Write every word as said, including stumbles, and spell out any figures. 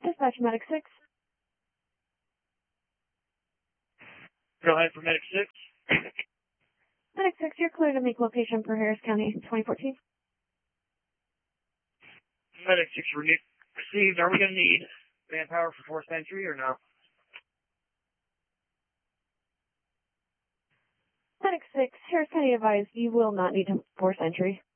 Dispatch Medic six. Go ahead for Medic six. Medic six, you're clear to make location for Harris County twenty fourteen. Medic six received. Are we going to need manpower for forced entry or no? Medic six, Harris County advised you will not need to force entry.